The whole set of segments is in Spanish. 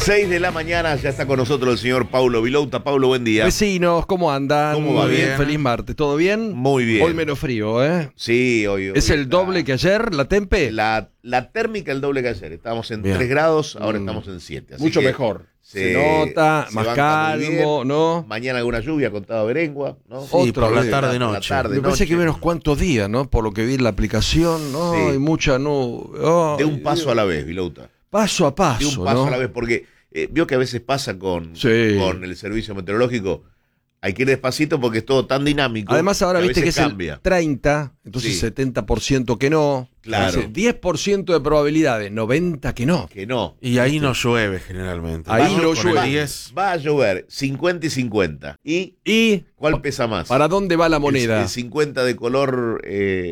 6 de la mañana, ya está con nosotros el señor Paulo Vilouta. Paulo, buen día. Vecinos, ¿cómo andan? ¿Cómo va? Bien. Feliz martes, ¿todo bien? Muy bien. Hoy menos frío, ¿eh? Sí, hoy ¿Es el doble que ayer, la tempe? La térmica el doble que ayer. Estábamos en Bien. 3 grados, ahora estamos en 7. Así Mucho que mejor. se nota, se más banca muy calmo, bien. ¿no? Mañana alguna lluvia, contaba Berengua, ¿no? Sí, Otra por la vez. tarde Por la noche. tarde. Me parece noche. que menos cuántos días, ¿no? Por lo que vi en la aplicación, ¿no? Sí. Hay mucha nube. Oh, De un paso a la vez, Vilouta. paso a paso, De un paso ¿no? a la vez, porque vio que a veces pasa con Sí. el servicio meteorológico. Hay que ir despacito porque es todo tan dinámico. Además ahora a viste que veces es cambia. el 30, entonces Sí. 70% que no. Claro. Dice, 10% de probabilidades, 90 que no. Que no. Y ahí no llueve generalmente. Ahí Con no el llueve. 10, Va a llover 50 y 50. ¿Y ¿Y cuál pesa más? para dónde va la moneda? ¿El 50 de color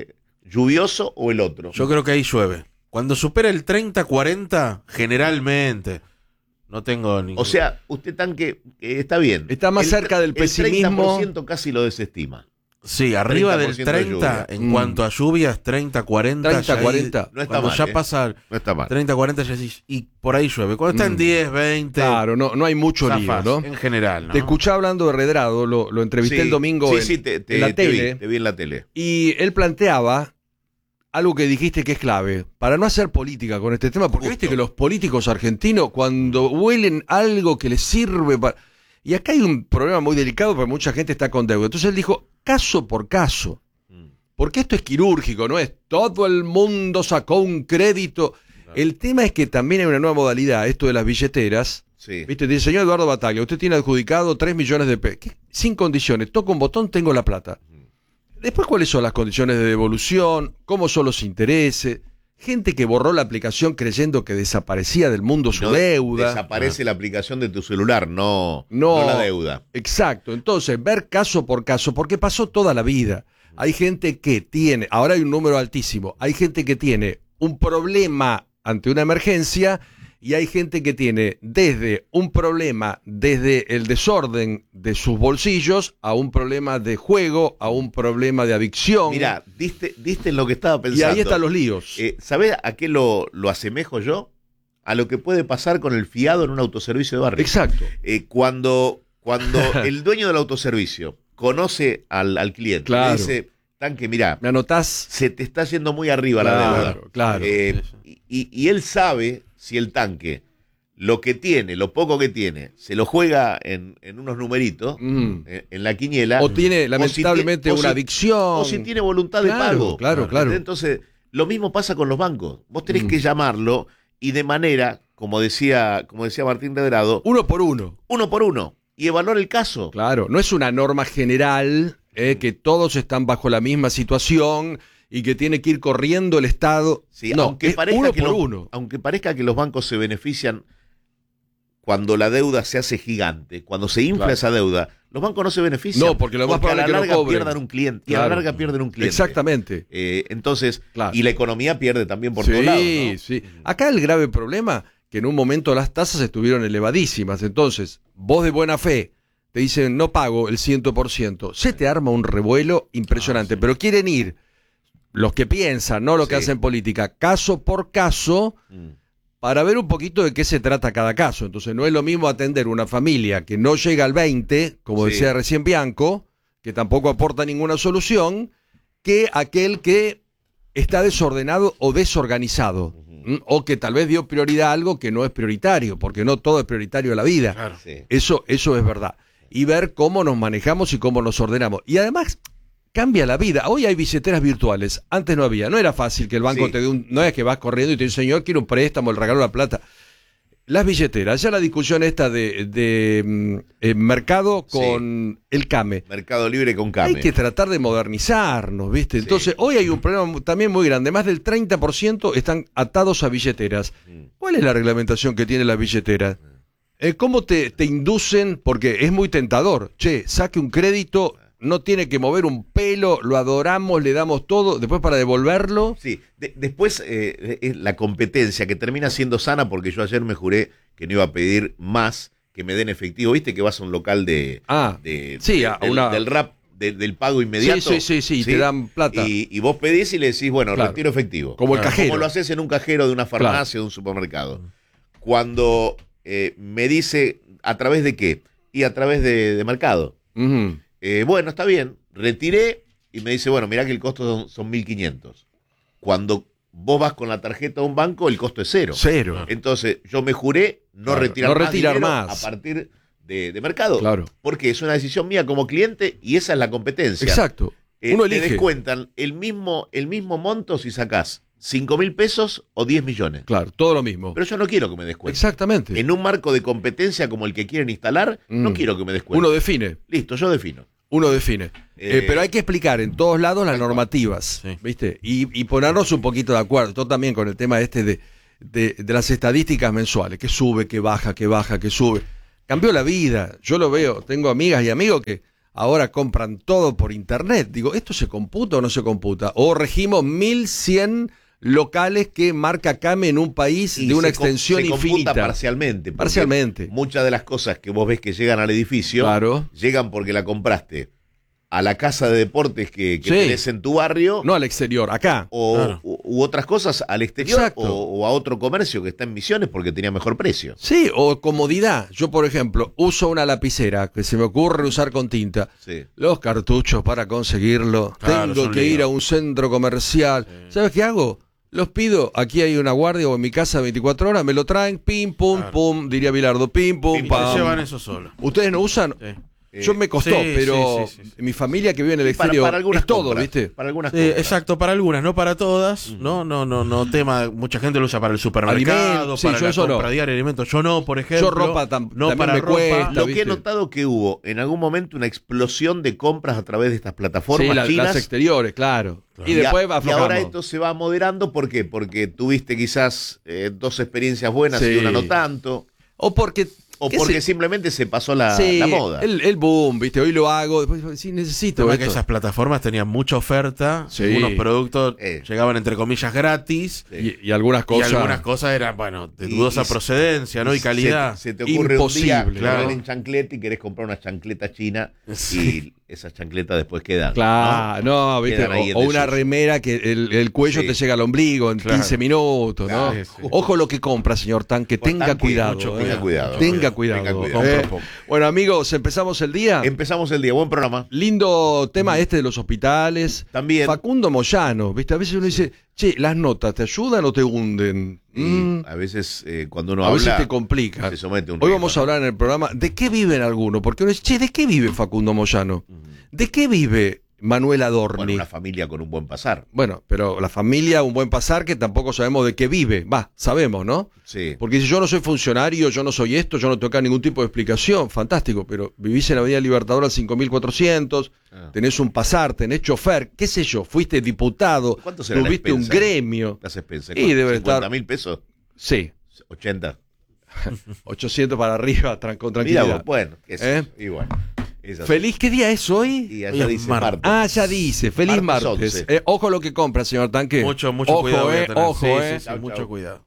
lluvioso o el otro? yo creo que ahí llueve. Cuando supera el 30-40, generalmente, no tengo ningún... O sea, usted tanque está bien. Está más cerca del pesimismo. El 30% casi lo desestima. sí, arriba del 30% de 30, lluvia. en cuanto a lluvias, 30-40. 30-40. No está Cuando mal. ya pasa No está mal. 30-40, ya decís, y por ahí llueve. Cuando está en 10-20, Claro, no hay mucho lío, zafás, ¿no? en general, ¿no? Te escuchaba hablando de Redrado, lo entrevisté Sí, el domingo sí, en la tele, te vi en la tele. y él planteaba algo que dijiste que es clave, para no hacer política con este tema, porque Justo. viste que los políticos argentinos cuando huelen algo que les sirve para... Y acá hay un problema muy delicado porque mucha gente está con deuda. Entonces él dijo, caso por caso, porque esto es quirúrgico, no es todo el mundo sacó un crédito. El tema es que también hay una nueva modalidad, esto de las billeteras. Sí. Viste, dice, señor Eduardo Bataglia, usted tiene adjudicado 3 millones de pesos. ¿Qué? Sin condiciones, toco un botón, tengo la plata. Después, ¿cuáles son las condiciones de devolución? ¿Cómo son los intereses? Gente que borró la aplicación creyendo que desaparecía del mundo su No, deuda. Desaparece la aplicación de tu celular, no la deuda. Exacto. Entonces, ver caso por caso, porque pasó toda la vida. Hay gente que tiene, ahora hay un número altísimo, hay gente que tiene un problema ante una emergencia y hay gente que tiene desde un problema, desde el desorden de sus bolsillos, a un problema de juego, a un problema de adicción. Mirá, diste en lo que estaba y pensando. ahí están los líos. ¿Sabés a qué lo asemejo yo? A lo que puede pasar con el fiado en un autoservicio de barrio. Exacto. Cuando el dueño del autoservicio conoce al cliente, Claro. le dice, tanque, mirá, ¿Me anotás? se te está yendo muy arriba la deuda. Claro. Y él sabe si el tanque, lo que tiene, lo poco que tiene, se lo juega en unos numeritos, en la quiniela. O tiene, lamentablemente, o si- una adicción. O si tiene voluntad de pago. Claro. Entonces, lo mismo pasa con los bancos. Vos tenés que llamarlo y de manera, como decía Martín Redrado, Uno por uno. y evaluar el caso. Claro, no es una norma general que todos están bajo la misma situación y que tiene que ir corriendo el Estado. Sí, no, aunque es parezca uno que por uno. Aunque parezca que los bancos se benefician cuando la deuda se hace gigante, cuando se infla Claro. esa deuda, los bancos no se benefician. No, porque lo más a probable la es que no larga cobren. pierdan un cliente. Y a Claro. la larga pierden un cliente. Exactamente. Entonces, Claro. y la economía pierde también por todos lados, ¿no? Sí. Acá el grave problema, que en un momento las tasas estuvieron elevadísimas. Entonces, vos de buena fe te dicen, no pago el 100%. Se te arma un revuelo impresionante. Pero quieren ir, los que piensan, no los que Sí. hacen política, caso por caso, para ver un poquito de qué se trata cada caso. Entonces, no es lo mismo atender una familia que no llega al 20, como Sí. decía recién Bianco, que tampoco aporta ninguna solución, que aquel que está desordenado o desorganizado. O que tal vez dio prioridad a algo que no es prioritario, porque no todo es prioritario en la vida. Claro. Sí. Eso es verdad. Y ver cómo nos manejamos y cómo nos ordenamos. Y además, cambia la vida. Hoy hay billeteras virtuales. Antes no había. No era fácil que el banco Sí. te dé un... No es que vas corriendo y te dice, señor, quiero un préstamo, el regalo la plata. Las billeteras, ya la discusión esta de mercado con el CAME. Mercado Libre con CAME. Hay que tratar de modernizarnos, ¿viste? Sí. Entonces, hoy hay un problema también muy grande. Más del 30% están atados a billeteras. ¿Cuál es la reglamentación que tiene la billetera? ¿Cómo te inducen? Porque es muy tentador. Che, saque un crédito, no tiene que mover un pelo, lo adoramos, le damos todo, después para devolverlo. Sí, después la competencia que termina siendo sana, porque yo ayer me juré que no iba a pedir más que me den efectivo. ¿Viste que vas a un local del rap, del pago inmediato? Sí, te dan plata. Y vos pedís y le decís, bueno, Claro. retiro efectivo. Como el cajero. Como lo haces en un cajero de una farmacia o de un supermercado. Cuando me dice, ¿a través de qué? Y a través de Mercado. Uh-huh. Bueno, está bien. Retiré y me dice, bueno, mirá que el costo son 1.500. Cuando vos vas con la tarjeta a un banco, el costo es cero. Cero. Entonces, yo me juré no retirar más a partir de Mercado. Claro. Porque es una decisión mía como cliente y esa es la competencia. Exacto. Uno elige. Te descuentan el mismo monto si sacás 5.000 pesos o 10 millones. Claro, todo lo mismo. Pero yo no quiero que me descuenten. Exactamente. En un marco de competencia como el que quieren instalar, no quiero que me descuenten. Uno define. Listo, yo defino. Uno define. Pero hay que explicar en todos lados las normativas, sí. ¿Viste? Y ponernos un poquito de acuerdo. Todo también con el tema de las estadísticas mensuales, que sube, que baja, que sube. Cambió la vida. Yo lo veo, tengo amigas y amigos que ahora compran todo por internet. Digo, ¿esto se computa o no se computa? O regimos 1.100 locales que marca Came en un país de una extensión infinita. Se computa parcialmente. Parcialmente. Muchas de las cosas que vos ves que llegan al edificio, llegan porque la compraste a la casa de deportes que tenés en tu barrio. No al exterior, acá. U otras cosas al exterior o a otro comercio que está en Misiones porque tenía mejor precio. Sí, o comodidad. Yo, por ejemplo, uso una lapicera que se me ocurre usar con tinta. Sí. Los cartuchos para conseguirlo. Tengo que ir a un centro comercial. Sí. ¿Sabes qué hago? Los pido, aquí hay una guardia o en mi casa 24 horas, me lo traen, pim, pum, pum, diría Bilardo, pim, pum, pam. Llevan eso solo. ¿Ustedes no usan? Sí. Yo me costó, pero mi familia que vive en el exterior para es todo, compras, ¿viste? Para algunas compras. Exacto, para algunas, no para todas. No, tema, mucha gente lo usa para el supermercado, para la compra diaria de alimentos. Yo no, por ejemplo. Yo ropa no para me ropa. Cuesta, lo que he notado que hubo en algún momento una explosión de compras a través de estas plataformas chinas. Las exteriores, claro. Y después y ahora esto se va moderando, ¿por qué? Porque tuviste quizás 2 experiencias buenas y una no tanto. O porque simplemente se pasó la moda. El boom, ¿viste? Hoy lo hago, después sí necesito. Que esas plataformas tenían mucha oferta, unos productos llegaban entre comillas gratis y algunas cosas. Y algunas cosas eran, de dudosa procedencia, ¿no? Y calidad. Se te ocurre imposible, un día en chancleta y querés comprar una chancleta china y esas chancletas después quedan. Claro, ¿viste? O una remera que el cuello te llega al ombligo en 15 minutos, ¿no? Sí. Ojo lo que compra, señor Tanque, tenga cuidado. Tenga cuidado. Bueno, amigos, ¿empezamos el día? Empezamos el día, buen programa. Lindo tema de los hospitales. También. Facundo Moyano, ¿viste? A veces uno dice, che, ¿las notas te ayudan o te hunden? A veces cuando uno habla... A veces te complica. Se somete un Hoy vamos a hablar en el programa de qué viven algunos, porque uno dice, che, ¿de qué vive Facundo Moyano? ¿De qué vive Manuel Adorni? Bueno, una familia con un buen pasar. Bueno, pero la familia, un buen pasar que tampoco sabemos de qué vive. Sabemos, ¿no? Sí. Porque si yo no soy funcionario, yo no soy esto, yo no tengo acá ningún tipo de explicación, fantástico, pero vivís en la Avenida Libertador al 5400, tenés un pasar, tenés chofer, qué sé yo, fuiste diputado, tuviste un gremio. Las expensas. Y debe estar... ¿50.000 pesos? Sí. 80. 800 para arriba, con tranquilidad. Mira, bueno, eso, y bueno. ¿Feliz qué día es hoy? Y allá dice martes. Ya dice, feliz martes. Ojo lo que compra, señor Tanque. Mucho ojo, cuidado. Ojo, sí, mucho cuidado.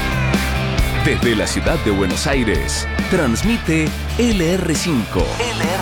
Desde la ciudad de Buenos Aires, transmite LR5.